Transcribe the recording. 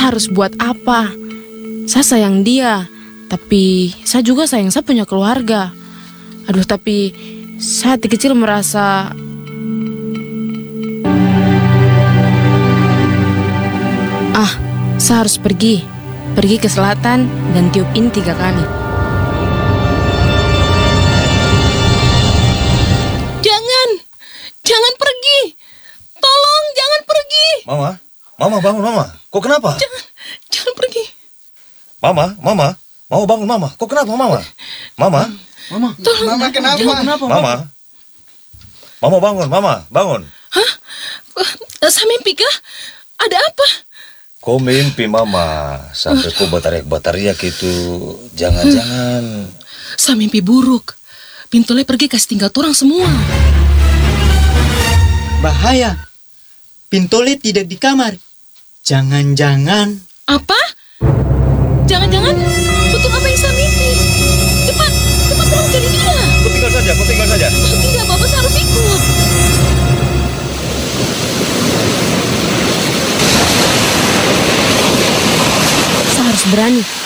saya harus buat apa? Saya sayang dia, tapi saya juga sayang saya punya keluarga. Aduh, tapi saya hati kecil merasa saya harus pergi ke selatan dan tiup ini 3 kali. Jangan pergi. Tolong, jangan pergi. Mama bangun Mama. Kok kenapa? Jangan pergi. Mama bangun Mama. Kok kenapa Mama? Tolong. Mama kenapa? Mama bangun. Hah? Saya mimpi kah? Ada apa? Kau mimpi Mama sampai kau berteriak itu. Jangan. Saya mimpi buruk. Pintole pergi kasih tinggal orang semua. Bahaya. Pintole tidak di kamar. Jangan-jangan. Apa? Jangan-jangan betul apa yang saya mimpi. Cepat pulang cari dia. Kau tinggal saja. Oh, tidak, Bapak saya harus ikut. Saya harus berani.